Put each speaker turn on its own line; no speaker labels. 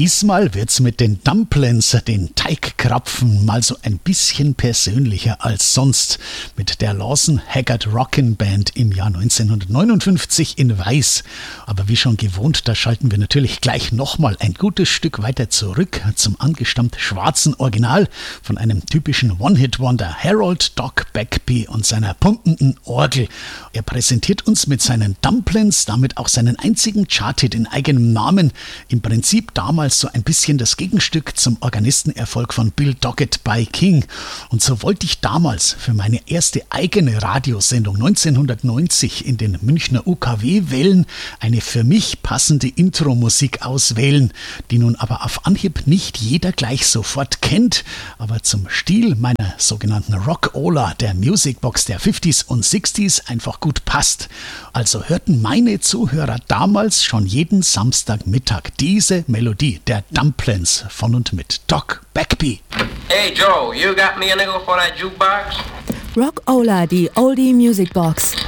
Diesmal wird's mit den Dumplings, den Teigkrapfen, mal so ein bisschen persönlicher als sonst. Mit der Lawson Haggard Rockin' Band im Jahr 1959 in Weiß. Aber wie schon gewohnt, da schalten wir natürlich gleich nochmal ein gutes Stück weiter zurück zum angestammt schwarzen Original von einem typischen One-Hit-Wonder Harold Doc Bagby und seiner pumpenden Orgel. Er präsentiert uns mit seinen Dumplings damit auch seinen einzigen Charthit in eigenem Namen. Im Prinzip damals so ein bisschen das Gegenstück zum Organistenerfolg von Bill Doggett bei King. Und so wollte ich damals für meine erste eigene Radiosendung 1990 in den Münchner UKW-Wellen eine für mich passende Intro-Musik auswählen, die nun aber auf Anhieb nicht jeder gleich sofort kennt, aber zum Stil meiner sogenannten Rock-Ola, der Musicbox der 50s und 60s, einfach gut passt. Also hörten meine Zuhörer damals schon jeden Samstagmittag diese Melodie der Dumplings von und mit Doc Bagby.
Hey Joe, you got me a nickel for that jukebox?
Rock-Ola, die Oldie Music Box.